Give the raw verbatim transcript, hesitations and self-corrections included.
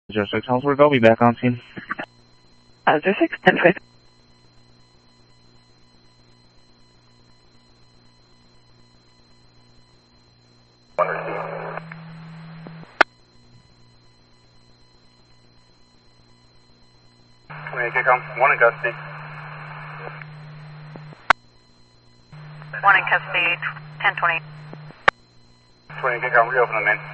zero six, Hellsworth, I'll be back on scene. Uh, zero six, ten five. One in custody. One in custody, ten twenty. twenty, get on, reopen the main.